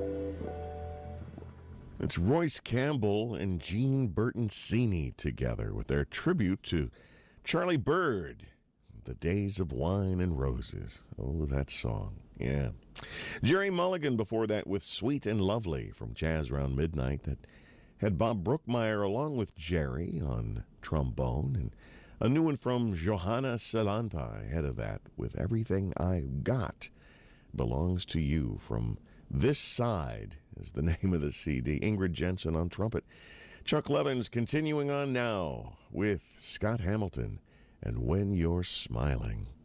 It's Royce Campbell and Gene Bertoncini together with their tribute to Charlie Bird, The Days of Wine and Roses. Oh, that song. Yeah. Jerry Mulligan before that with Sweet and Lovely from Jazz Round Midnight that had Bob Brookmeyer along with Jerry on trombone, and a new one from Johanna Salanpa ahead of that with Everything I Got Belongs to You from This Side is the name of the CD. Ingrid Jensen on trumpet. Chuck Levins continuing on now with Scott Hamilton and When You're Smiling.